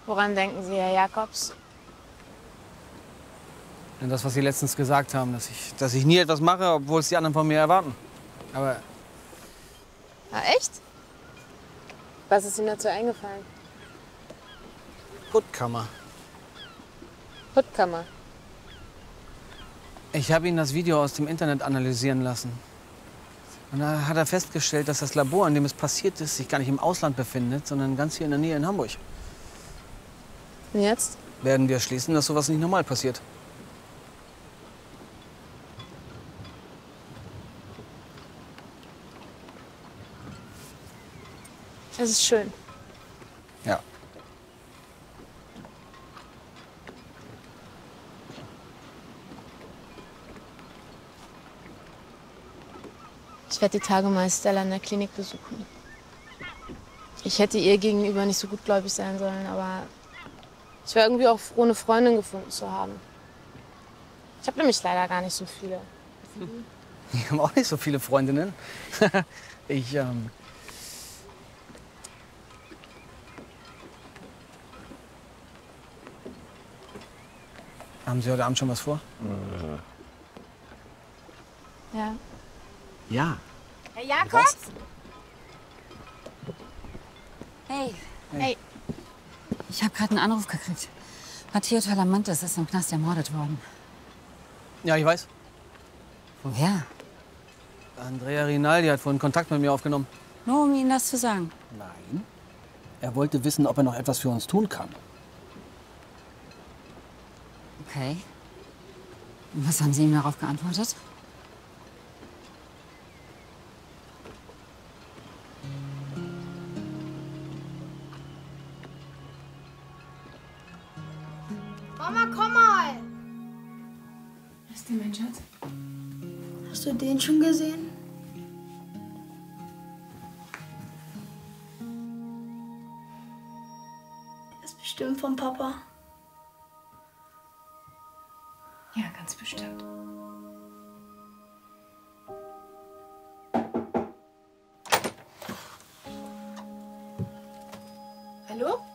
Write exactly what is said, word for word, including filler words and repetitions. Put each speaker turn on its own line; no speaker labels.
Woran denken Sie, Herr Jakobs?
Denn das, was Sie letztens gesagt haben, dass ich, dass ich nie etwas mache, obwohl es die anderen von mir erwarten. Aber
Ah, echt? Was ist Ihnen dazu eingefallen?
Puttkammer.
Puttkammer.
Ich habe ihn das Video aus dem Internet analysieren lassen. Und da hat er festgestellt, dass das Labor, in dem es passiert ist, sich gar nicht im Ausland befindet, sondern ganz hier in der Nähe in Hamburg.
Und jetzt?
Werden wir schließen, dass sowas nicht normal passiert.
Es ist schön.
Ja.
Ich werde die Tage mal Stella in der Klinik besuchen. Ich hätte ihr gegenüber nicht so gutgläubig sein sollen, aber ich war irgendwie auch froh, eine Freundin gefunden zu haben. Ich habe nämlich leider gar nicht so viele.
Ich habe auch nicht so viele Freundinnen. ich, ähm... Haben Sie heute Abend schon was vor?
Ja.
Ja.
Herr Jakobs? Hey.
Hey.
Ich habe gerade einen Anruf gekriegt. Matteo Talamantes ist im Knast ermordet worden.
Ja, ich weiß.
Woher?
Andrea Rinaldi hat vorhin Kontakt mit mir aufgenommen.
Nur um Ihnen das zu sagen.
Nein. Er wollte wissen, ob er noch etwas für uns tun kann.
Okay. Und was haben Sie ihm darauf geantwortet?
Mama, komm mal!
Was ist denn, mein Schatz?
Hast du den schon gesehen? Der ist bestimmt von Papa.
Ja, ganz bestimmt. Hallo?